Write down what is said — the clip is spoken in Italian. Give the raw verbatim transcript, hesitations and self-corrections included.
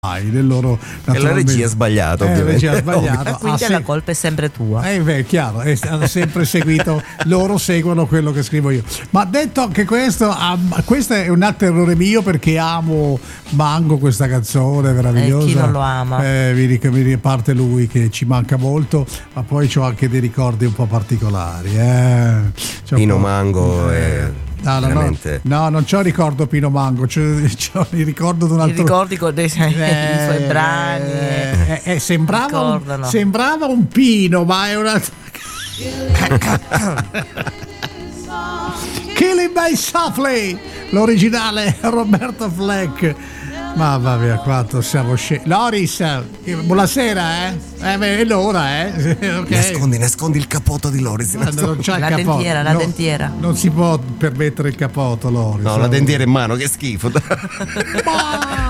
Del loro, e la regia ha sbagliato, eh, ovviamente. regia ha sbagliato. Quindi ah, la se... colpa è sempre tua. Eh beh, è chiaro, eh, hanno sempre seguito, loro seguono quello che scrivo io. Ma detto che questo, um, questo è un altro errore mio, perché amo Mango, questa canzone meravigliosa. Eh, chi non lo ama? Eh, mi, ric- mi riparte lui che ci manca molto, ma poi ho anche dei ricordi un po' particolari. Eh. Pino Mango eh. è... No, no, no, no, non c'ho ricordo Pino Mango, c'ho, c'ho il ricordo di un altro. I ricordi con dei, eh, i suoi brani. Eh, eh, sembrava, un, sembrava un Pino, ma è una. Killing by Softly, l'originale Roberto Fleck. Mamma mia, quanto siamo scemi. Loris, buonasera, eh? Eh beh, è l'ora, eh? Okay. Nascondi, nascondi il capoto di Loris. Non c'è la il capoto. dentiera, la no, dentiera. Non si può permettere il capoto, Loris. No, la dentiera in mano, che schifo.